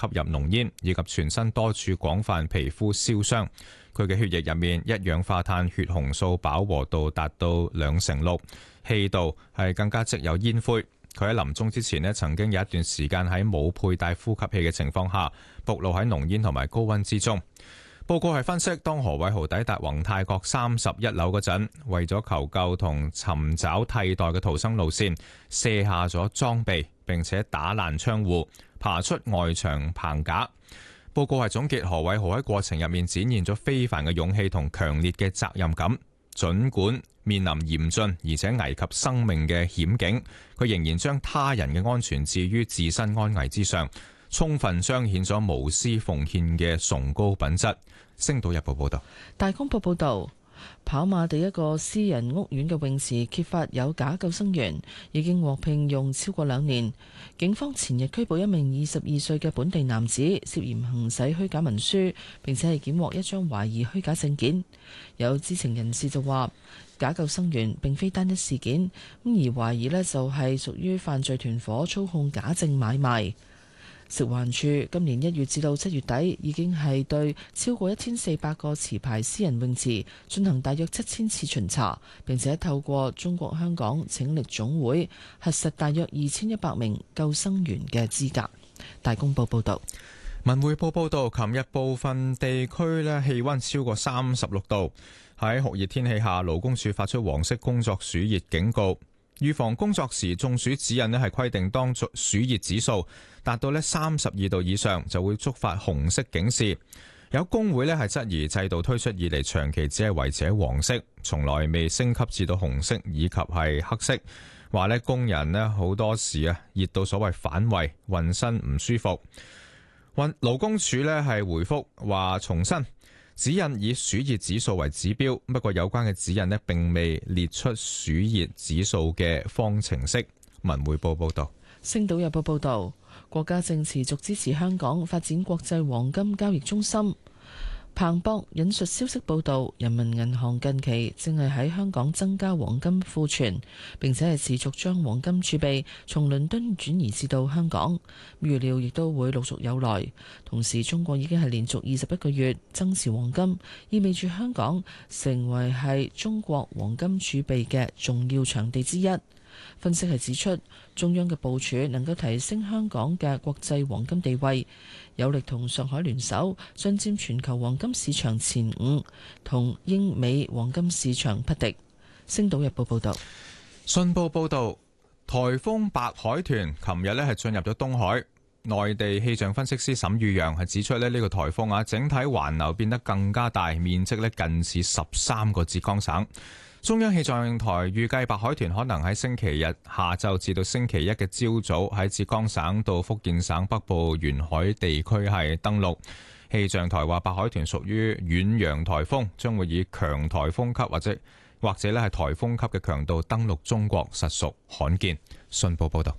吸入濃煙，以及全身多處廣泛皮膚燒傷。佢嘅血液入面一氧化碳血紅素飽和度達到6%，氣道係更加積有煙灰。佢喺臨終之前呢，曾經有一段時間喺冇佩戴呼吸器嘅情況下，暴露喺濃煙同埋高溫之中。報告係分析，當何偉豪抵達宏泰閣31樓嗰陣，為咗求救同尋找替代嘅逃生路線，卸下咗裝備，並且打爛窗戶，爬出外牆棚架。報告係總結何偉豪喺過程入面展現咗非凡嘅勇氣同強烈嘅責任感，儘管面臨嚴峻而且危及生命嘅險境，佢仍然將他人嘅安全置於自身安危之上，充分彰顯咗無私奉獻嘅崇高品質。星島日報報道。 大公報報道，跑馬地一個私人屋苑嘅泳池揭發有假救生員，已經獲聘用超過2年。警方前日拘捕一名22歲嘅本地男子，涉嫌行使虛假文書，並且係檢獲一張懷疑虛假證件。有知情人士就話，假救生員並非單一事件，而懷疑呢就係屬於犯罪團伙操控假證買賣。食環署今年1月至到7月底，已經係對超過1400個持牌私人泳池進行大約7000次巡查，並且透過中國香港拯溺總會核實大約2100名救生員嘅資格。大公報報道。 文匯報報道，琴日部分地區呢氣溫超過36度，喺酷熱天氣下，勞工處發出黃色工作暑熱警告。預防工作時中暑指引係規定，當暑熱指數達到32度以上，就會觸發紅色警示。有工會係質疑制度推出以嚟長期只係維持喺黃色，從來未升級至到紅色以及係黑色。話工人好多時熱到所謂反胃，渾身唔舒服。勞工處係回覆話，重申指引以暑熱指數為指標，不過有關嘅指引並未列出暑熱指數嘅方程式。文匯報報道。 星島日報報道，國家正持續支持香港發展國際黃金交易中心。彭博引述消息報道，人民銀行近期正係喺香港增加黃金庫存，並且係持續將黃金儲備從倫敦轉移至到香港，預料亦都會陸續有來。同時，中國已經係連續21個月增持黃金，意味住香港成為係中國黃金儲備嘅重要場地之一。分析係指出，中央嘅部署能夠提升香港嘅國際黃金地位，有力同上海聯手進佔全球黃金市場前5，同英美黃金市場匹敵。星島日報報道。 信報報道，颱風白海豚琴日係進入咗東海。內地氣象分析師沈宇陽係指出呢個颱風整體環流變得更加大，面積近似13個浙江省。中央氣象台預計白海豚可能喺星期日下晝至到星期一嘅朝早喺浙江省到福建省北部沿海地區係登陸。氣象台話白海豚屬於遠洋颱風，將會以強颱風級或者係颱風級嘅強度登陸中國，實屬罕見。信報報道。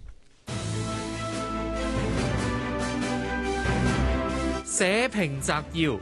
社評摘要。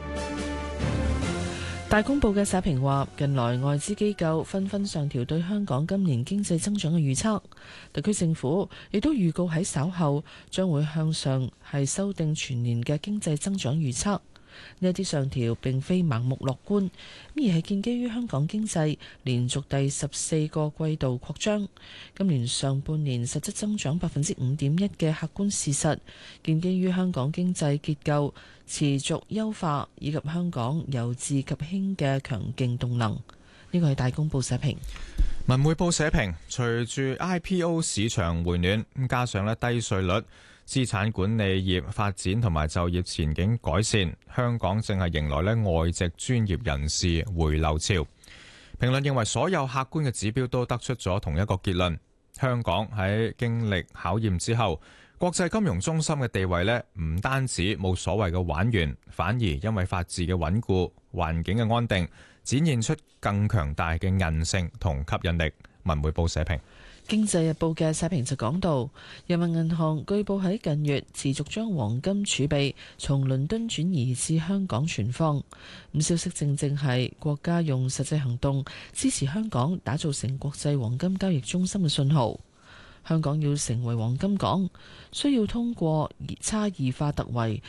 大公報嘅社評話，近來外資機構紛紛上調對香港今年經濟增長嘅預測，特區政府亦都預告喺稍後將會向上係修訂全年嘅經濟增長預測。呢一啲上調並非盲目樂觀，而係建基於香港經濟連續第14個季度擴張，今年上半年實質增長5.1%嘅客觀事實，建基於香港經濟結構持續優化以及香港由治及興嘅強勁動能。呢個係大公報社評。 文匯報社評，隨住 IPO 市場回暖，加上低稅率、資產管理業發展同埋就業前景改善，香港正係迎來外籍專業人士回流潮。評論認為所有客觀嘅指標都得出咗同一個結論：香港喺經歷考驗之後，國際金融中心嘅地位唔單止冇所謂嘅玩完，反而因為法治嘅穩固、環境嘅安定，展現出更強大嘅韌性同吸引力。文匯報社評。 經濟日報嘅社評就講到，人民銀行據報喺近月持續將黃金儲備從倫敦轉移至香港存放。咁消息正係國家用實際行動支持香港打造成國際黃金交易中心嘅信號。香港要成為黃金港，需要通過差異化突圍